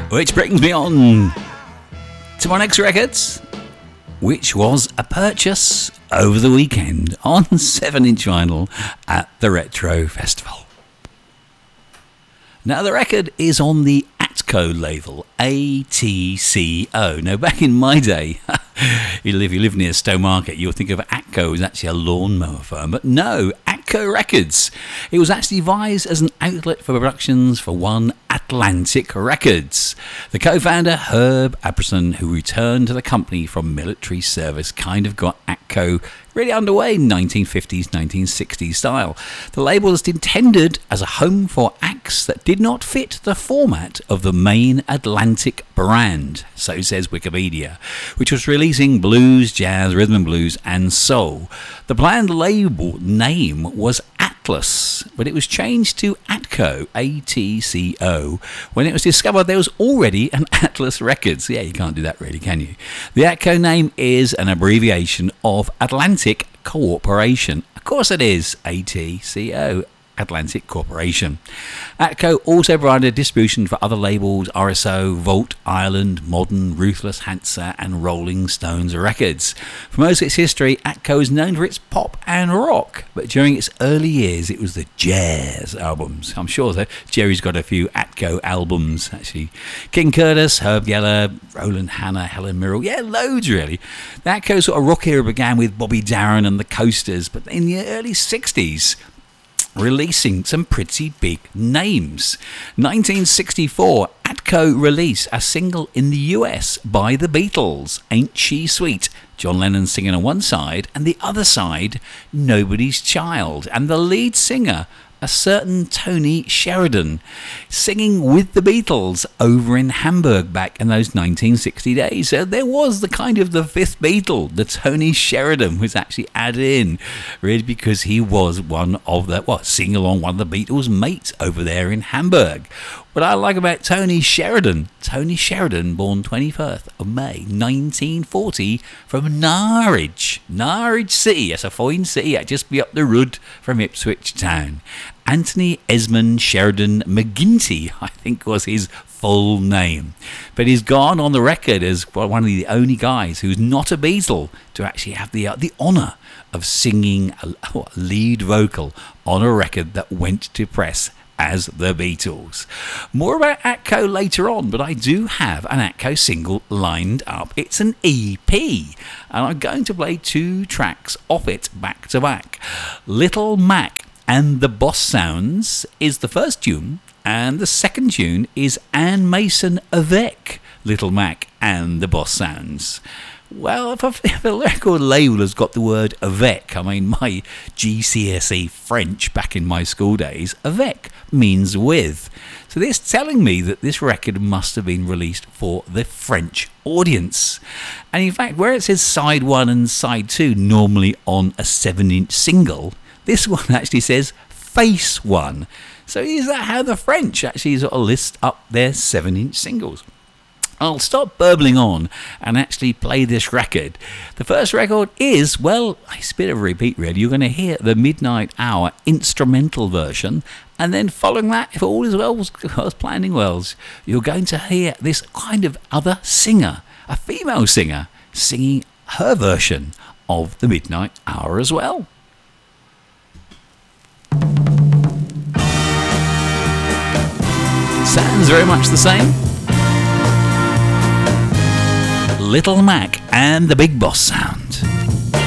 Which brings me on to my next record, which was a purchase over the weekend on 7-inch vinyl at the Retro Festival. Now the record is on the Atco label, ATCO. Now back in my day, if you live near Stowmarket, you'll think of Atco as actually a lawnmower firm, but no, Atco Records. It was actually devised as an outlet for productions for one Atlantic Records. The co-founder, Herb Abrahamson, who returned to the company from military service, kind of got Atco really underway in 1950s, 1960s style. The label was intended as a home for acts that did not fit the format of the main Atlantic brand, so says Wikipedia, which was releasing blues, jazz, rhythm and blues and soul. The planned label name was Atlas, but it was changed to Atco, ATCO, when it was discovered there was already an Atlas Records. Yeah, you can't do that really, can you? The Atco name is an abbreviation of Atlantic Corporation. Of course it is, ATCO, Atlantic Corporation. Atco also provided distribution for other labels, RSO, Volt, Ireland, Modern, Ruthless, Hansa and Rolling Stones Records. For most of its history, Atco is known for its pop and rock, but during its early years it was the jazz albums. I'm sure that Jerry's got a few Atco albums actually. King Curtis, Herb Geller, Roland Hanna, Helen Mirren, yeah, loads really. The Atco sort of rock era began with Bobby Darin and the Coasters, but in the early 60s releasing some pretty big names. 1964, Atco released a single in the US by the Beatles, Ain't She Sweet? John Lennon singing on one side, and the other side, Nobody's Child, and the lead singer, a certain Tony Sheridan, singing with the Beatles over in Hamburg back in those 1960 days. So there was the kind of the fifth Beatle, the Tony Sheridan, was actually added in, really because he was one of the, singing along one of the Beatles' mates over there in Hamburg. What I like about Tony Sheridan, born 21st of May 1940 from Norwich City. That's a fine city, just be up the road from Ipswich town. Anthony Esmond Sheridan McGinty, I think was his full name. But he's gone on the record as one of the only guys who's not a Beatle to actually have the honour of singing a lead vocal on a record that went to press as the Beatles. More about Atco later on, but I do have an Atco single lined up. It's an EP, and I'm going to play two tracks off it back to back. Little Mac and the Boss Sounds is the first tune, and the second tune is Anne Mason Avec, Little Mac and the Boss Sounds. Well, if a record label has got the word avec, I mean, my GCSE French back in my school days, avec means with. So this is telling me that this record must have been released for the French audience. And in fact, where it says side 1 and side 2 normally on a 7-inch single, this one actually says face 1. So is that how the French actually sort of list up their 7-inch singles? I'll stop burbling on and actually play this record. The first record is, well, it's a bit of a repeat really. You're going to hear the Midnight Hour instrumental version, and then following that, if all is well, was planning well, you're going to hear this kind of other singer, a female singer, singing her version of the Midnight Hour as well. Sounds very much the same. Little Mac and the Big Boss Sound.